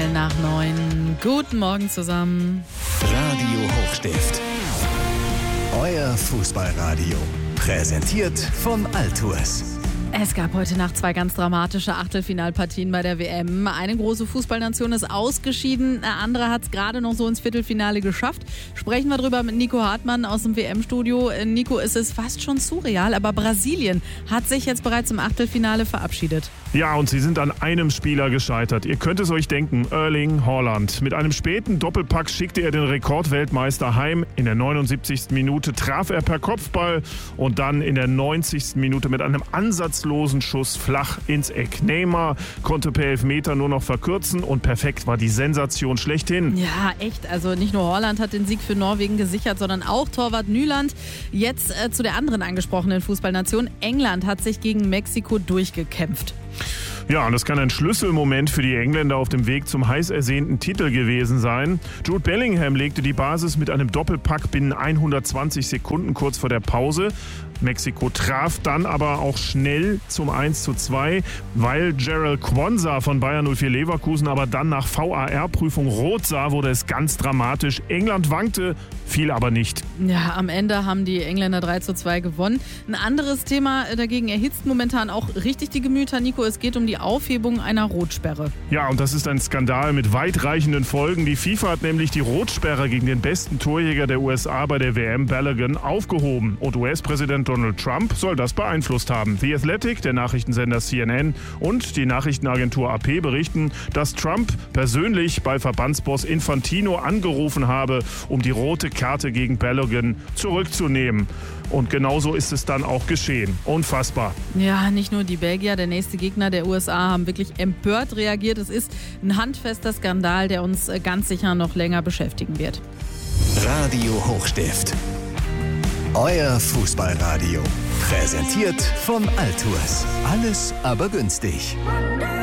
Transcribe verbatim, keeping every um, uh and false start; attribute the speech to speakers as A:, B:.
A: Viertel nach neun. Guten Morgen zusammen.
B: Radio Hochstift. Euer Fußballradio. Präsentiert von Altours.
A: Es gab heute Nacht zwei ganz dramatische Achtelfinalpartien bei der W M. Eine große Fußballnation ist ausgeschieden, eine andere hat es gerade noch so ins Viertelfinale geschafft. Sprechen wir drüber mit Nico Hartmann aus dem W M-Studio. Nico, es ist fast schon surreal, aber Brasilien hat sich jetzt bereits im Achtelfinale verabschiedet.
C: Ja, und sie sind an einem Spieler gescheitert. Ihr könnt es euch denken, Erling Haaland. Mit einem späten Doppelpack schickte er den Rekordweltmeister heim. In der neunundsiebzigsten Minute traf er per Kopfball und dann in der neunzigsten Minute mit einem ansatzlosen Schuss flach ins Eck. Neymar konnte per Elfmeter nur noch verkürzen und perfekt war die Sensation schlechthin.
A: Ja, echt. Also nicht nur Haaland hat den Sieg für Norwegen gesichert, sondern auch Torwart Nyland. Jetzt äh, zu der anderen angesprochenen Fußballnation. England hat sich gegen Mexiko durchgekämpft.
C: Ja, und das kann ein Schlüsselmoment für die Engländer auf dem Weg zum heiß ersehnten Titel gewesen sein. Jude Bellingham legte die Basis mit einem Doppelpack binnen hundertzwanzig Sekunden kurz vor der Pause. Mexiko traf dann aber auch schnell zum eins zu zwei, weil Gerald Quansah von Bayer null vier Leverkusen aber dann nach V A R-Prüfung rot sah, wurde es ganz dramatisch. England wankte, fiel aber nicht.
A: Ja, am Ende haben die Engländer drei zu zwei gewonnen. Ein anderes Thema dagegen erhitzt momentan auch richtig die Gemüter, Nico. Es geht um die Aufhebung einer Rotsperre.
C: Ja, und das ist ein Skandal mit weitreichenden Folgen. Die FIFA hat nämlich die Rotsperre gegen den besten Torjäger der U S A bei der W M, Balogun, aufgehoben. Und U S-Präsident Donald Trump soll das beeinflusst haben. The Athletic, der Nachrichtensender C N N und die Nachrichtenagentur A P berichten, dass Trump persönlich bei Verbandsboss Infantino angerufen habe, um die rote Karte gegen Balogun zurückzunehmen. Und genauso ist es dann auch geschehen. Unfassbar.
A: Ja, nicht nur die Belgier, der nächste Gegner der U S A, haben wirklich empört reagiert. Es ist ein handfester Skandal, der uns ganz sicher noch länger beschäftigen wird.
B: Radio Hochstift. Euer Fußballradio. Präsentiert von Altours. Alles aber günstig.